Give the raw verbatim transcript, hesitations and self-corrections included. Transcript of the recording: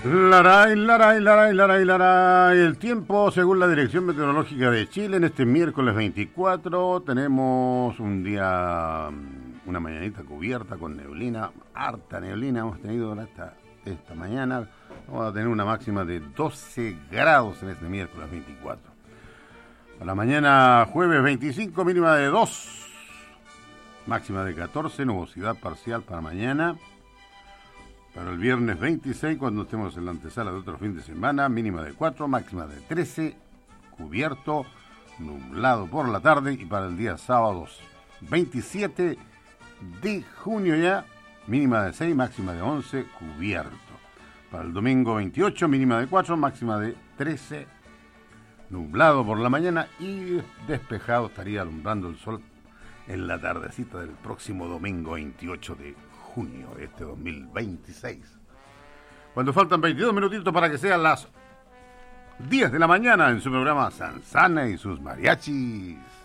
Laray, laray, laray, laray, laray. El tiempo, según la Dirección Meteorológica de Chile, en este miércoles veinticuatro, tenemos un día, una mañanita cubierta con neblina, harta neblina hemos tenido esta, esta mañana. Vamos a tener una máxima de doce grados en este miércoles veinticuatro. Para mañana jueves veinticinco, mínima de dos, máxima de catorce, nubosidad parcial para mañana. Para el viernes veintiséis, cuando estemos en la antesala de otro fin de semana, mínima de cuatro, máxima de trece, cubierto, nublado por la tarde. Y para el día sábado veintisiete de junio ya, mínima de seis, máxima de once, cubierto. Para el domingo veintiocho, mínima de cuatro, máxima de trece, nublado por la mañana y despejado, estaría alumbrando el sol en la tardecita del próximo domingo veintiocho de junio de este dos mil veintiséis. Cuando faltan veintidós minutitos para que sean las diez de la mañana en su programa Sansana y sus mariachis.